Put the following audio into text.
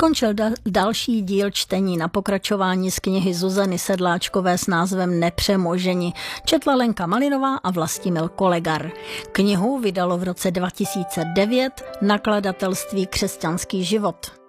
Skončil další díl čtení na pokračování z knihy Zuzany Sedláčkové s názvem Nepřemoženi. Četla Lenka Malinová a Vlastimil Kolegar. Knihu vydalo v roce 2009 nakladatelství Křesťanský život.